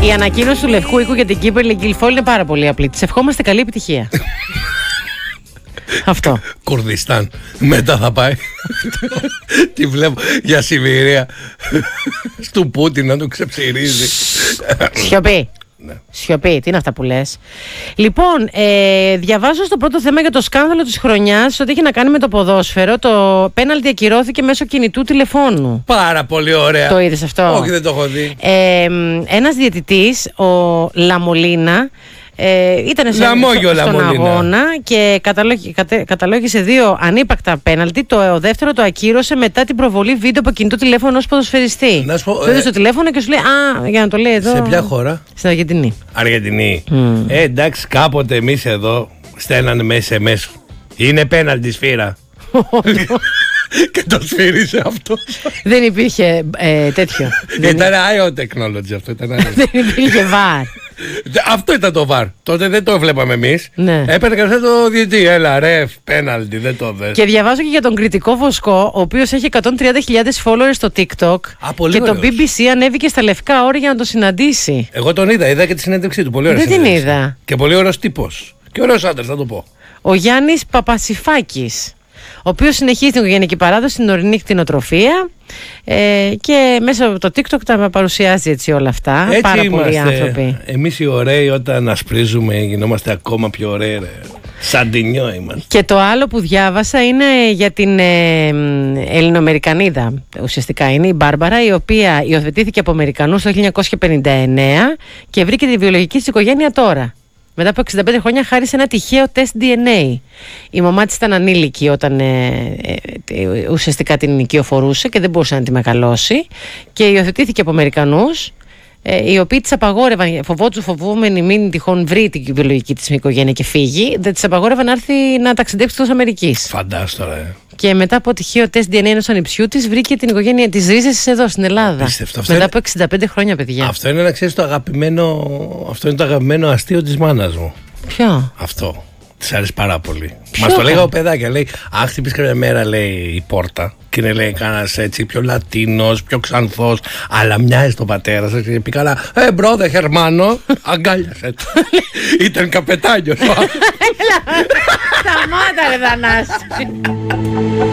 Η ανακοίνωση του Λευκού Οίκου για την Κύπριλη Γκυλφόλ είναι πάρα πολύ απλή. Της ευχόμαστε καλή επιτυχία. Αυτό. Κουρδιστάν. Μετά θα πάει. Τι βλέπω για Σιβηρία. Στου Πούτιν να του ξεψηρίζει. Σιωπή. Ναι. Σιωπή, τι είναι αυτά που λες. Λοιπόν, διαβάζω στο πρώτο θέμα για το σκάνδαλο της χρονιάς ότι έχει να κάνει με το ποδόσφαιρο. Το πέναλτι ακυρώθηκε μέσω κινητού τηλεφώνου. Πάρα πολύ ωραία. Το είδες αυτό? Όχι, δεν το έχω δει. Ένας διαιτητής, ο Λαμολίνα, ήταν στον αγώνα και καταλόγησε 2 ανύπακτα πέναλτι. Το δεύτερο το ακύρωσε μετά την προβολή βίντεο από κινητό τηλέφωνο ως ποδοσφαιριστή. Να σου πω, του έδωσε το τηλέφωνο και σου λέει «Α, για να το λέει εδώ». Σε ποια χώρα? Στην Αργεντινή. Αργεντινή. Εντάξει, κάποτε εμείς εδώ στέλνανε με SMS. Είναι πέναλτι σφύρα. Και το σφύρισε αυτό. Δεν υπήρχε τέτοιο. Ήταν IO technology αυτό. Δεν υπήρχε VAR. Αυτό ήταν το VAR. Τότε δεν το βλέπαμε εμείς. Ναι. Έπαιρνε κανένα το διετή. Έλα, ρεφ, πέναλτι, δεν το δες. Και διαβάζω και για τον κριτικό Βοσκό, ο οποίος έχει 130.000 followers στο TikTok. Πολύ και ωραίος. το BBC ανέβηκε στα Λευκά Όρια για να το συναντήσει. Εγώ τον είδα και τη συνέντευξή του. Πολύ ωραία. Δεν την είδα. Και πολύ ωραίος τύπος. Και ωραίος άντρας, θα το πω. Ο Γιάννης Παπασιφάκης, ο οποίος συνεχίζει την οικογενειακή παράδοση στην ορεινή κτηνοτροφία και μέσα από το TikTok τα παρουσιάζει έτσι όλα αυτά. Έτσι πάρα είμαστε, πολλοί άνθρωποι. Εμείς οι ωραίοι όταν ασπρίζουμε γινόμαστε ακόμα πιο ωραίοι. Σαντινιό είμαστε. Και το άλλο που διάβασα είναι για την Ελληνοαμερικανίδα. Ουσιαστικά είναι η Μπάρμπαρα, η οποία υιοθετήθηκε από Αμερικανούς το 1959 και βρήκε τη βιολογική της οικογένεια τώρα. Μετά από 65 χρόνια χάρη σε ένα τυχαίο τεστ DNA. Η μαμά της ήταν ανήλικη όταν ουσιαστικά την οικειοφορούσε και δεν μπορούσε να τη μεγαλώσει και υιοθετήθηκε από Αμερικανούς, οι οποίοι της απαγόρευαν, φοβόμενοι μην τυχόν βρει την βιολογική της οικογένεια και φύγει, δεν της απαγόρευαν να έρθει να ταξιδέψει εκτός Αμερικής. Φαντάσου τώρα. Και μετά από τυχαίο τεστ DNA ενός ανιψιού της βρήκε την οικογένεια της ρίζες εδώ στην Ελλάδα. Απίστευτο. Μετά από 65 χρόνια, παιδιά. Αυτό είναι, να ξέρεις, αυτό είναι το αγαπημένο αστείο της μάνας μου. Ποιο? Αυτό. Της άρεσε πάρα πολύ. Μας το λέγα ο παιδάκια. Λέει, αν χτυπείς κάποια μέρα, λέει, η πόρτα και είναι, λέει, κάνας έτσι πιο λατίνος, πιο ξανθός, αλλά μοιάζει τον πατέρα σας και πει καλά, μπρόδε Χερμάνο, αγκάλιασε το. Ήταν καπετάνιος. Σταμάτα ρε Θανάση.